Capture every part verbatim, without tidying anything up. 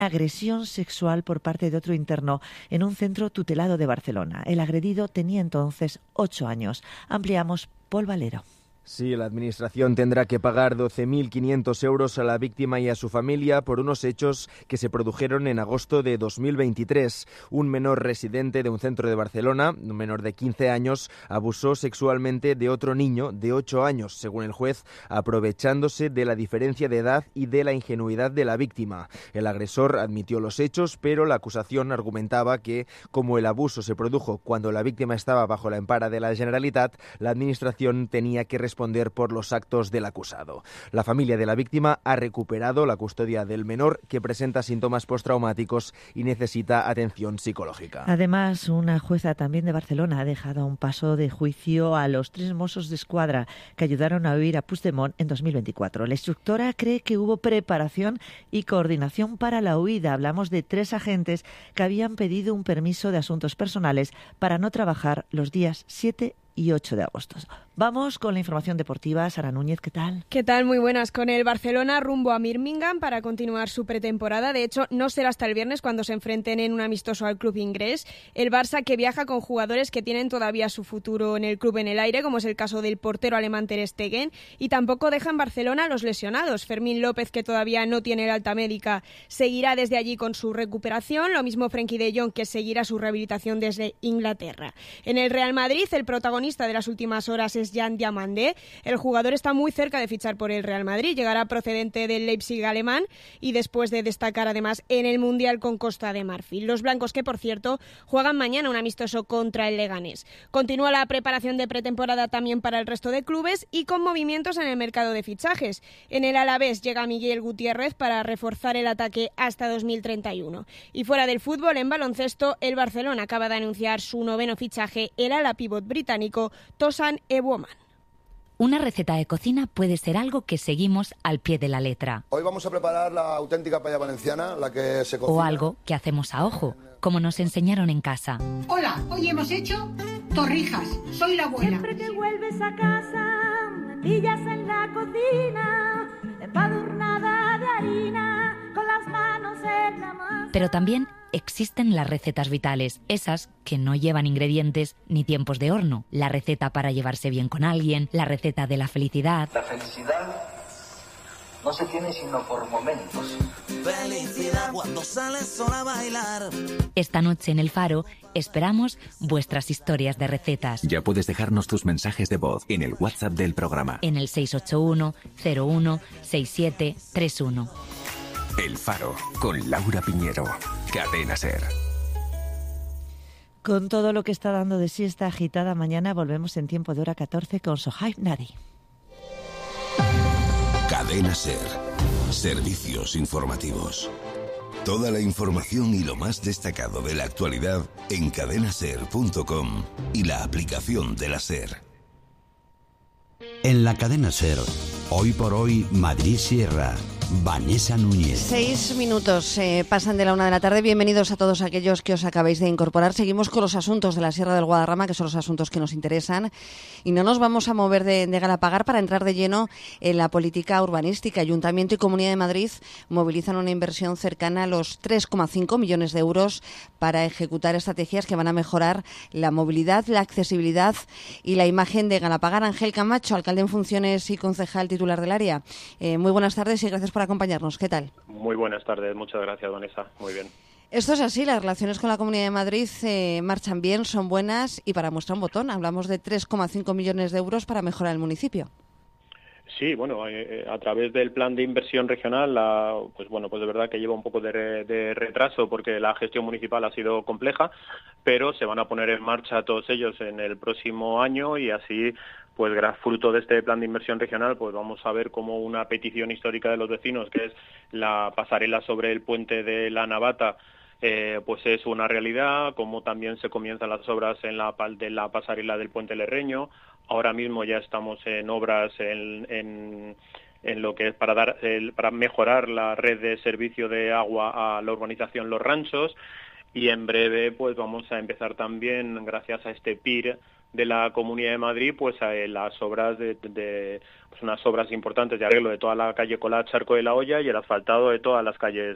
agresión sexual por parte de otro interno en un centro tutelado de Barcelona. El agredido tenía entonces ocho años. Ampliamos, Pol Valero. Sí, la Administración tendrá que pagar doce mil quinientos euros a la víctima y a su familia por unos hechos que se produjeron en agosto de dos mil veintitrés. Un menor residente de un centro de Barcelona, un menor de quince años, abusó sexualmente de otro niño de ocho años, según el juez, aprovechándose de la diferencia de edad y de la ingenuidad de la víctima. El agresor admitió los hechos, pero la acusación argumentaba que, como el abuso se produjo cuando la víctima estaba bajo la empara de la Generalitat, la Administración tenía que responder responder por los actos del acusado. La familia de la víctima ha recuperado la custodia del menor, que presenta síntomas postraumáticos y necesita atención psicológica. Además, una jueza también de Barcelona ha dejado a un paso de juicio a los tres Mossos d'Esquadra que ayudaron a huir a Puigdemont en dos mil veinticuatro. La instructora cree que hubo preparación y coordinación para la huida. Hablamos de tres agentes que habían pedido un permiso de asuntos personales para no trabajar los días siete y ocho de agosto. Vamos con la información deportiva. Sara Núñez, ¿qué tal? ¿Qué tal? Muy buenas. Con el Barcelona rumbo a Birmingham para continuar su pretemporada. De hecho, no será hasta el viernes cuando se enfrenten en un amistoso al club inglés. El Barça, que viaja con jugadores que tienen todavía su futuro en el club en el aire, como es el caso del portero alemán Ter Stegen, y tampoco deja en Barcelona a los lesionados. Fermín López, que todavía no tiene el alta médica, seguirá desde allí con su recuperación. Lo mismo Frenkie de Jong, que seguirá su rehabilitación desde Inglaterra. En el Real Madrid, el protagonista de las últimas horas es Jan Diamandé. El jugador está muy cerca de fichar por el Real Madrid. Llegará procedente del Leipzig alemán y después de destacar además en el Mundial con Costa de Marfil. Los blancos, que por cierto juegan mañana un amistoso contra el Leganés. Continúa la preparación de pretemporada también para el resto de clubes y con movimientos en el mercado de fichajes. En el Alavés llega Miguel Gutiérrez para reforzar el ataque hasta dos mil treinta y uno. Y fuera del fútbol, en baloncesto, el Barcelona acaba de anunciar su noveno fichaje, el ala pívot británico Tosan Ewoman. Una receta de cocina puede ser algo que seguimos al pie de la letra. Hoy vamos a preparar la auténtica paella valenciana, la que se cocina. O algo que hacemos a ojo, como nos enseñaron en casa. Hola, hoy hemos hecho torrijas. Soy la abuela. Siempre que vuelves a casa, me pillas en la cocina, empadurnada de harina, con las manos en la masa. Pero también existen las recetas vitales, esas que no llevan ingredientes ni tiempos de horno. La receta para llevarse bien con alguien, la receta de la felicidad. La felicidad no se tiene sino por momentos. Felicidad cuando sales sola a bailar. Esta noche en El Faro esperamos vuestras historias de recetas. Ya puedes dejarnos tus mensajes de voz en el WhatsApp del programa. En el seis ocho uno cero uno seis siete tres uno. El Faro, con Laura Piñero. Cadena SER. Con todo lo que está dando de sí esta agitada mañana, volvemos en tiempo de hora catorce con Sohaib Nari. Cadena SER. Servicios informativos. Toda la información y lo más destacado de la actualidad en cadena ser punto com y la aplicación de la SER. En la Cadena SER, hoy por hoy, Madrid Sierra. Vanessa Núñez. Seis minutos eh, pasan de la una de la tarde. Bienvenidos a todos aquellos que os acabáis de incorporar. Seguimos con los asuntos de la Sierra del Guadarrama, que son los asuntos que nos interesan. Y no nos vamos a mover de, de Galapagar para entrar de lleno en la política urbanística. Ayuntamiento y Comunidad de Madrid movilizan una inversión cercana a los tres coma cinco millones de euros para ejecutar estrategias que van a mejorar la movilidad, la accesibilidad y la imagen de Galapagar. Ángel Camacho, alcalde en funciones y concejal titular del área. Eh, muy buenas tardes y gracias por acompañarnos. ¿Qué tal? Muy buenas tardes, muchas gracias, Vanessa. Muy bien. Esto es así, las relaciones con la Comunidad de Madrid eh, marchan bien, son buenas y para muestra un botón hablamos de tres coma cinco millones de euros para mejorar el municipio. Sí, bueno, eh, a través del plan de inversión regional, la, pues bueno, pues de verdad que lleva un poco de, re, de retraso porque la gestión municipal ha sido compleja, pero se van a poner en marcha todos ellos en el próximo año y así, pues fruto de este plan de inversión regional, pues vamos a ver cómo una petición histórica de los vecinos, que es la pasarela sobre el puente de la Navata, eh, pues es una realidad, como también se comienzan las obras en la, de la pasarela del puente Lerreño. Ahora mismo ya estamos en obras en, en, en lo que es para dar el, para mejorar la red de servicio de agua a la urbanización Los Ranchos, y en breve pues vamos a empezar también, gracias a este P I R de la Comunidad de Madrid, pues a las obras de, de pues unas obras importantes de arreglo de toda la calle Colá, Charco de la Hoya y el asfaltado de todas las calles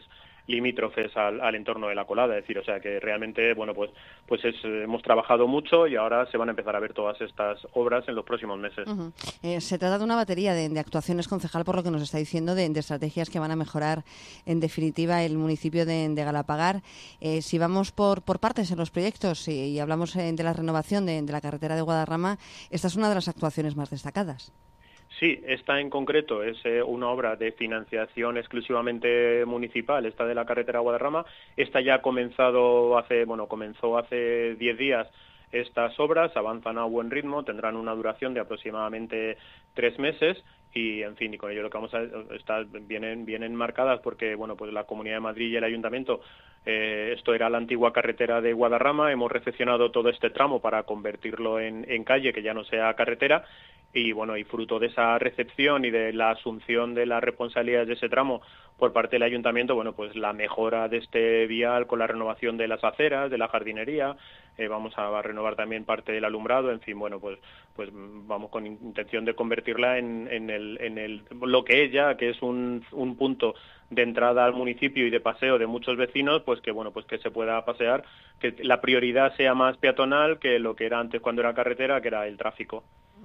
limítrofes al, al entorno de la colada. Es decir, o sea que realmente, bueno, pues pues es, hemos trabajado mucho y ahora se van a empezar a ver todas estas obras en los próximos meses. Uh-huh. Eh, se trata de una batería de, de actuaciones, concejal, por lo que nos está diciendo, de, de estrategias que van a mejorar, en definitiva, el municipio de, de Galapagar. Eh, si vamos por, por partes en los proyectos y, y hablamos eh, de la renovación de, de la carretera de Guadarrama, esta es una de las actuaciones más destacadas. Sí, esta en concreto es eh, una obra de financiación exclusivamente municipal, esta de la carretera Guadarrama. Esta ya ha comenzado hace, bueno, comenzó hace diez días estas obras, avanzan a buen ritmo, tendrán una duración de aproximadamente tres meses y, en fin, y con ello lo que vamos a estar vienen vienen marcadas porque, bueno, pues la Comunidad de Madrid y el Ayuntamiento, eh, esto era la antigua carretera de Guadarrama, hemos recepcionado todo este tramo para convertirlo en, en calle, que ya no sea carretera. Y bueno, y fruto de esa recepción y de la asunción de las responsabilidades de ese tramo por parte del Ayuntamiento, bueno, pues la mejora de este vial con la renovación de las aceras, de la jardinería, eh, vamos a renovar también parte del alumbrado, en fin, bueno, pues pues vamos con intención de convertirla en, en el en el lo que es ya, que es un, un punto de entrada al municipio y de paseo de muchos vecinos, pues que bueno, pues que se pueda pasear, que la prioridad sea más peatonal que lo que era antes cuando era carretera, que era el tráfico.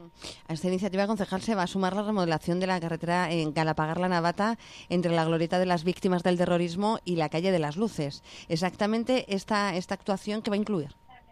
A esta iniciativa, concejal, se va a sumar la remodelación de la carretera en Galapagar-La Navata entre la glorieta de las víctimas del terrorismo y la calle de las Luces. Exactamente esta, esta actuación, ¿que va a incluir?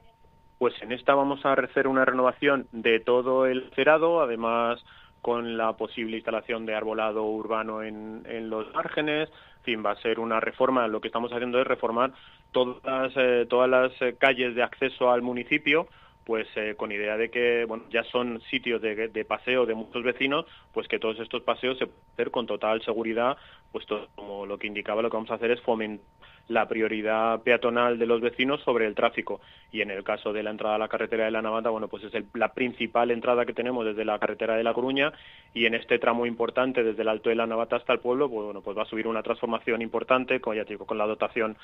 Pues en esta vamos a hacer una renovación de todo el cerado, además con la posible instalación de arbolado urbano en, en los márgenes. En fin, va a ser una reforma. Lo que estamos haciendo es reformar todas, eh, todas las eh, calles de acceso al municipio, pues eh, con idea de que, bueno, ya son sitios de, de paseo de muchos vecinos, pues que todos estos paseos se pueden hacer con total seguridad, pues todo, como lo que indicaba, lo que vamos a hacer es fomentar la prioridad peatonal de los vecinos sobre el tráfico. Y en el caso de la entrada a la carretera de la Navata, bueno, pues es el, la principal entrada que tenemos desde la carretera de La Coruña, y en este tramo importante desde el Alto de la Navata hasta el pueblo, pues bueno, pues va a subir una transformación importante, con, ya te digo, con la dotación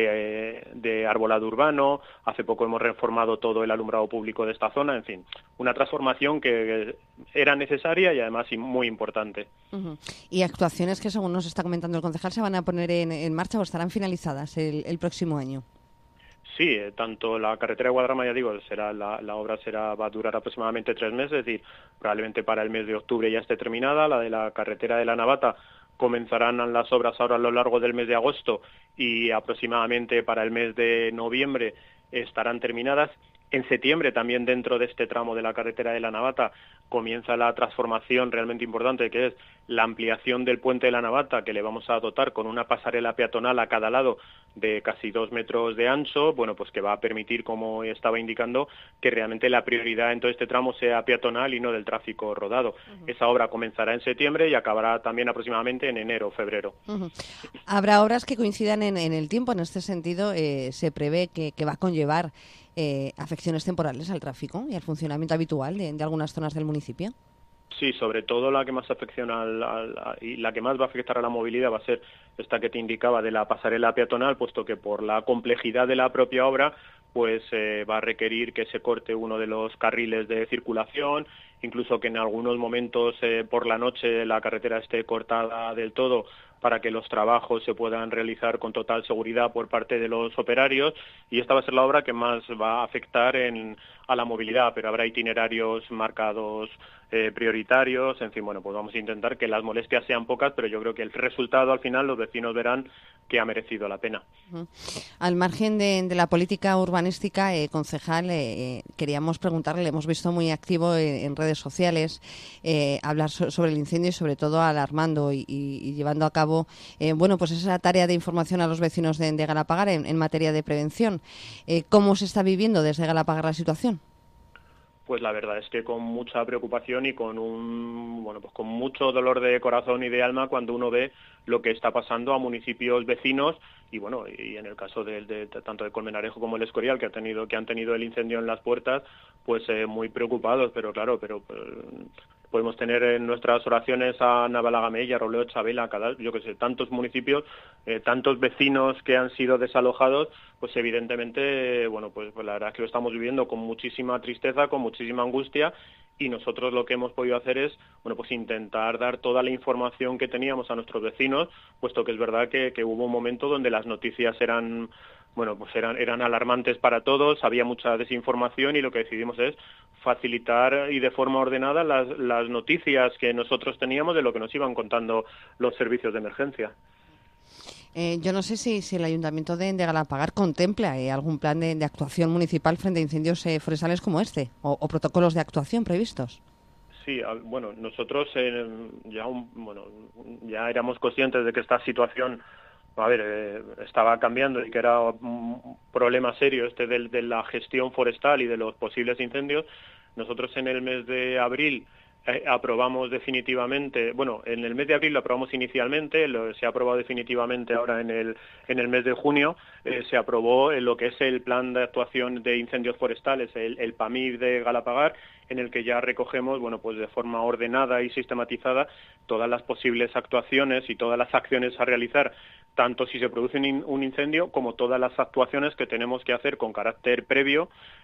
de, de arbolado urbano. Hace poco hemos reformado todo el alumbrado público de esta zona, en fin, una transformación que era necesaria y además muy importante. Uh-huh. Y actuaciones que, según nos está comentando el concejal, se van a poner en, en marcha o estarán finalizadas el, el próximo año. Sí, eh, tanto la carretera de Guadarrama, ya digo, será la, la obra será va a durar aproximadamente tres meses, es decir, probablemente para el mes de octubre ya esté terminada. La de la carretera de la Navata comenzarán las obras ahora a lo largo del mes de agosto y aproximadamente para el mes de noviembre estarán terminadas. En septiembre, también dentro de este tramo de la carretera de la Navata, comienza la transformación realmente importante, que es la ampliación del puente de la Navata, que le vamos a dotar con una pasarela peatonal a cada lado de casi dos metros de ancho, bueno, pues que va a permitir, como estaba indicando, que realmente la prioridad en todo este tramo sea peatonal y no del tráfico rodado. Uh-huh. Esa obra comenzará en septiembre y acabará también aproximadamente en enero o febrero. Uh-huh. Habrá obras que coincidan en, en el tiempo. En este sentido, eh, se prevé que, que va a conllevar eh, afecciones temporales al tráfico y al funcionamiento habitual de, de algunas zonas del municipio. Sí, sobre todo la que más afecciona al, al, a, y la que más va a afectar a la movilidad va a ser esta que te indicaba de la pasarela peatonal, puesto que por la complejidad de la propia obra, pues eh, va a requerir que se corte uno de los carriles de circulación, incluso que en algunos momentos eh, por la noche la carretera esté cortada del todo para que los trabajos se puedan realizar con total seguridad por parte de los operarios, y esta va a ser la obra que más va a afectar en, a la movilidad, pero habrá itinerarios marcados eh, prioritarios, en fin, bueno, pues vamos a intentar que las molestias sean pocas, pero yo creo que el resultado al final los vecinos verán que ha merecido la pena. Uh-huh. Al margen de, de la política urbanística, eh, concejal, eh, queríamos preguntarle, le hemos visto muy activo en, en redes sociales, eh, hablar so, sobre el incendio y sobre todo alarmando y, y, y llevando a cabo Eh, bueno, pues esa tarea de información a los vecinos de, de Galapagar en, en materia de prevención. Eh, ¿Cómo se está viviendo desde Galapagar la situación? Pues la verdad es que con mucha preocupación y con un bueno pues con mucho dolor de corazón y de alma cuando uno ve lo que está pasando a municipios vecinos y bueno y en el caso de, de, de tanto de Colmenarejo como el Escorial que ha tenido que han tenido el incendio en las puertas, pues eh, muy preocupados, pero claro, pero, pero podemos tener en nuestras oraciones a Navalagamella, Robledo, Chabela, cada, yo que sé, tantos municipios, eh, tantos vecinos que han sido desalojados, pues evidentemente, bueno, pues, pues la verdad es que lo estamos viviendo con muchísima tristeza, con muchísima angustia, y nosotros lo que hemos podido hacer es, bueno, pues intentar dar toda la información que teníamos a nuestros vecinos, puesto que es verdad que, que hubo un momento donde las noticias eran, bueno, pues eran, eran alarmantes para todos, había mucha desinformación, y lo que decidimos es facilitar y de forma ordenada las, las noticias que nosotros teníamos de lo que nos iban contando los servicios de emergencia. Eh, yo no sé si, si el Ayuntamiento de, de Galapagar contempla eh, algún plan de, de actuación municipal frente a incendios eh, forestales como este, o, o protocolos de actuación previstos. Sí, bueno, nosotros eh, ya, un, bueno, ya éramos conscientes de que esta situación, a ver, eh, estaba cambiando y que era un problema serio este de, de la gestión forestal y de los posibles incendios. Nosotros en el mes de abril eh, aprobamos definitivamente, bueno, en el mes de abril lo aprobamos inicialmente, lo, se ha aprobado definitivamente ahora en el en el mes de junio, eh, se aprobó en lo que es el plan de actuación de incendios forestales, el, el P A M I de Galapagar, en el que ya recogemos, bueno, pues de forma ordenada y sistematizada todas las posibles actuaciones y todas las acciones a realizar, tanto si se produce un, un incendio como todas las actuaciones que tenemos que hacer con carácter previo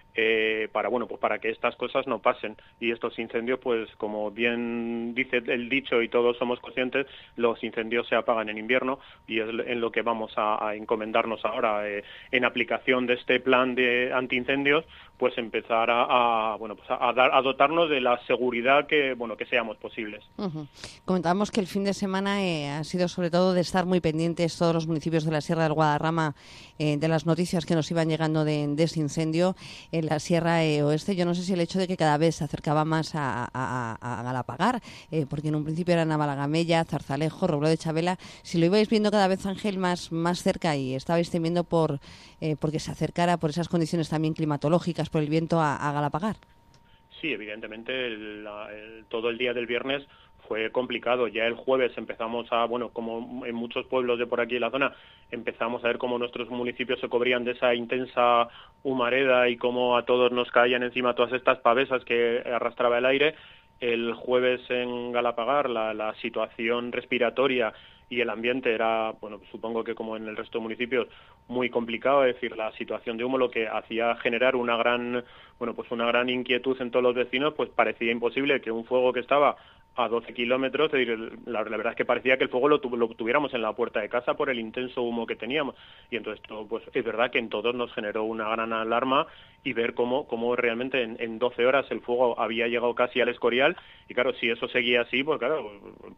eh, para, bueno, pues para que estas cosas no pasen. Y estos incendios, pues como bien dice el dicho y todos somos conscientes, los incendios se apagan en invierno, y es en lo que vamos a, a encomendarnos ahora, eh, en aplicación de este plan de antiincendios, pues empezar a, a bueno, pues a, a dar a dotarnos de la seguridad que, bueno, que seamos posibles. Uh-huh. Comentábamos que el fin de semana eh, ha sido sobre todo de estar muy pendientes todos los municipios de la Sierra del Guadarrama eh, de las noticias que nos iban llegando de, de ese incendio en la Sierra eh, Oeste. Yo no sé si el hecho de que cada vez se acercaba más a, a, a Galapagar, eh, porque en un principio era Navalagamella, Zarzalejo, Robledo de Chabela, si lo ibais viendo cada vez, Ángel, más, más cerca, y estabais temiendo por eh, porque se acercara por esas condiciones también climatológicas, por el viento, a, a Galapagar. Sí, evidentemente el, la, el, todo el día del viernes fue complicado. Ya el jueves empezamos a, bueno, como en muchos pueblos de por aquí en la zona, empezamos a ver cómo nuestros municipios se cubrían de esa intensa humareda y cómo a todos nos caían encima todas estas pavesas que arrastraba el aire. El jueves en Galapagar la, la situación respiratoria y el ambiente era, bueno, supongo que como en el resto de municipios, muy complicado, es decir, la situación de humo, lo que hacía generar una gran, bueno, pues una gran inquietud en todos los vecinos, pues parecía imposible que un fuego que estaba a doce kilómetros, es decir, la, la verdad es que parecía que el fuego lo, tu, lo tuviéramos en la puerta de casa por el intenso humo que teníamos, y entonces pues es verdad que en todos nos generó una gran alarma, y ver cómo, cómo realmente en, en doce horas el fuego había llegado casi al Escorial, y claro, si eso seguía así, pues claro,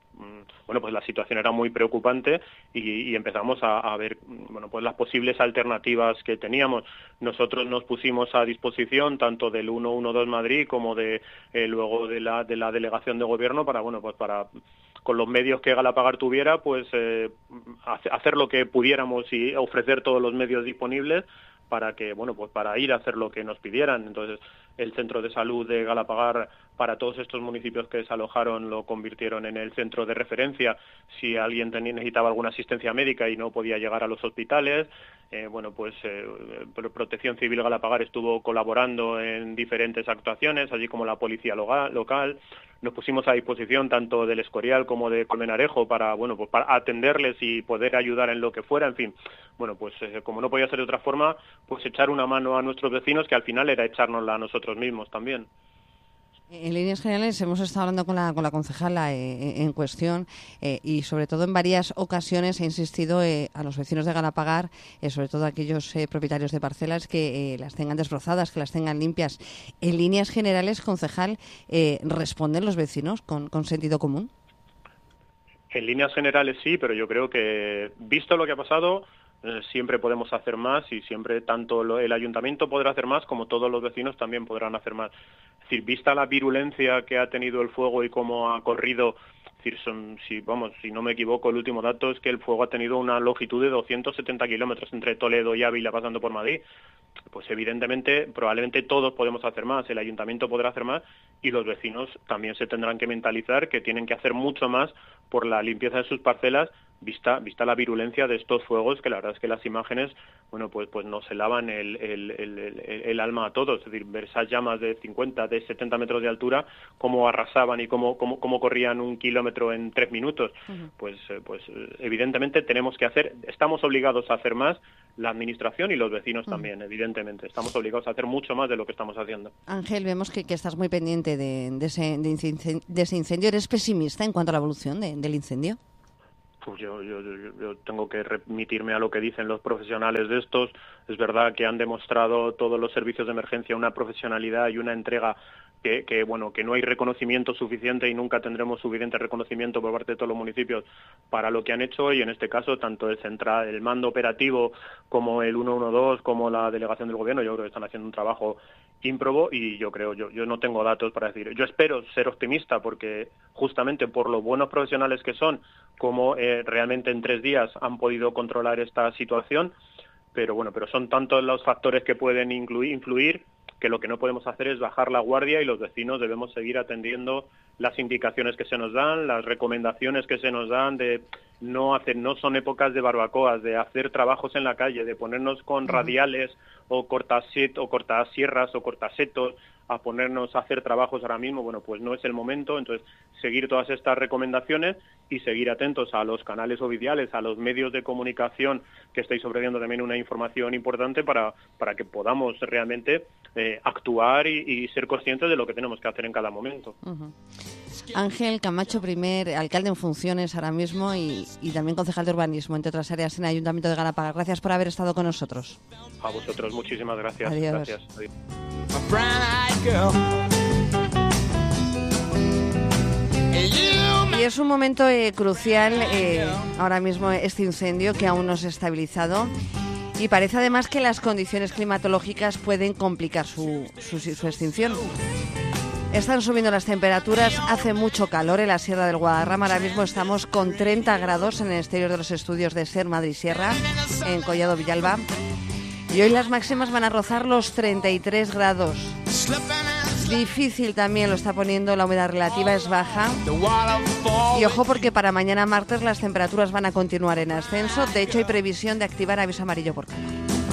bueno, pues la situación era muy preocupante, y, y empezamos a, a ver, bueno, pues las posibles alternativas que teníamos. Nosotros nos pusimos a disposición tanto del ciento doce Madrid como de eh, luego de la de la delegación de gobierno para, bueno, pues para con los medios que Galapagar tuviera, pues eh, hacer lo que pudiéramos y ofrecer todos los medios disponibles para que, bueno, pues para ir a hacer lo que nos pidieran. Entonces, el centro de salud de Galapagar, para todos estos municipios que desalojaron, lo convirtieron en el centro de referencia si alguien tenía, necesitaba alguna asistencia médica y no podía llegar a los hospitales. Eh, bueno, pues eh, Protección Civil Galapagar estuvo colaborando en diferentes actuaciones, así como la policía local. Nos pusimos a disposición tanto del Escorial como de Colmenarejo para, bueno, pues para atenderles y poder ayudar en lo que fuera. En fin, bueno, pues eh, como no podía ser de otra forma, pues echar una mano a nuestros vecinos, que al final era echárnosla a nosotros mismos también. En líneas generales hemos estado hablando con la, con la concejala eh, en cuestión eh, y sobre todo en varias ocasiones he insistido eh, a los vecinos de Galapagar, eh, sobre todo a aquellos eh, propietarios de parcelas, que eh, las tengan desbrozadas, que las tengan limpias. En líneas generales, concejal, eh, ¿responden los vecinos con, con sentido común? En líneas generales sí, pero yo creo que, visto lo que ha pasado, eh, siempre podemos hacer más, y siempre tanto lo, el ayuntamiento podrá hacer más como todos los vecinos también podrán hacer más. Es decir, vista la virulencia que ha tenido el fuego y cómo ha corrido, es decir, son, si, vamos, si no me equivoco, el último dato es que el fuego ha tenido una longitud de doscientos setenta kilómetros entre Toledo y Ávila pasando por Madrid. Pues evidentemente, probablemente todos podemos hacer más, el ayuntamiento podrá hacer más, y los vecinos también se tendrán que mentalizar que tienen que hacer mucho más por la limpieza de sus parcelas, vista vista la virulencia de estos fuegos, que la verdad es que las imágenes, bueno, pues pues nos helaban el, el, el, el, el alma a todos. Es decir, ver esas llamas de cincuenta, de setenta metros de altura, cómo arrasaban y cómo, cómo, cómo corrían un kilómetro en tres minutos. Uh-huh. Pues, pues evidentemente tenemos que hacer, estamos obligados a hacer más, la administración y los vecinos uh-huh. también, evidentemente. Estamos obligados a hacer mucho más de lo que estamos haciendo. Ángel, vemos que, que estás muy pendiente de, de, ese, de, incendio, de ese incendio. ¿Eres pesimista en cuanto a la evolución de, del incendio? Pues yo, yo, yo, yo tengo que remitirme a lo que dicen los profesionales de estos. Es verdad que han demostrado todos los servicios de emergencia una profesionalidad y una entrega que, que bueno, que no hay reconocimiento suficiente y nunca tendremos suficiente reconocimiento por parte de todos los municipios para lo que han hecho, y en este caso tanto el central, el mando operativo como el ciento doce, como la delegación del gobierno, yo creo que están haciendo un trabajo ímprobo, y yo creo, yo, yo no tengo datos para decir. Yo espero ser optimista porque justamente por los buenos profesionales que son, como eh, realmente en tres días han podido controlar esta situación, pero bueno, pero son tantos los factores que pueden incluir, influir que lo que no podemos hacer es bajar la guardia, y los vecinos debemos seguir atendiendo las indicaciones que se nos dan, las recomendaciones que se nos dan de no hacer, no son épocas de barbacoas, de hacer trabajos en la calle, de ponernos con radiales o cortaset o cortasierras o cortasetos a ponernos a hacer trabajos ahora mismo. Bueno, pues no es el momento. Entonces, seguir todas estas recomendaciones y seguir atentos a los canales oficiales, a los medios de comunicación que estáis ofreciendo también una información importante para, para que podamos realmente eh, actuar y, y ser conscientes de lo que tenemos que hacer en cada momento. Uh-huh. Ángel Camacho, primer alcalde en funciones ahora mismo y, y también concejal de urbanismo, entre otras áreas en el Ayuntamiento de Galapagar. Gracias por haber estado con nosotros. A vosotros, muchísimas gracias. Adiós. Gracias. Adiós. Y es un momento eh, crucial eh, ahora mismo este incendio que aún no se ha estabilizado, y parece además que las condiciones climatológicas pueden complicar su, su, su extinción. Están subiendo las temperaturas, hace mucho calor en la Sierra del Guadarrama. Ahora mismo estamos con treinta grados en el exterior de los estudios de SER Madrid Sierra, en Collado Villalba. Y hoy las máximas van a rozar los treinta y tres grados. Difícil también lo está poniendo, la humedad relativa es baja. Y ojo, porque para mañana martes las temperaturas van a continuar en ascenso. De hecho, hay previsión de activar aviso amarillo por calor.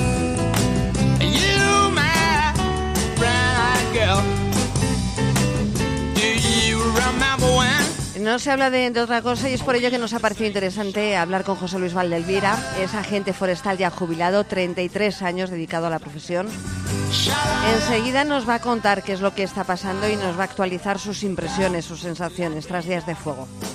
No se habla de, de otra cosa, y es por ello que nos ha parecido interesante hablar con José Luis Valdelvira. Es agente forestal ya jubilado, treinta y tres años dedicado a la profesión. Enseguida nos va a contar qué es lo que está pasando y nos va a actualizar sus impresiones, sus sensaciones tras días de fuego.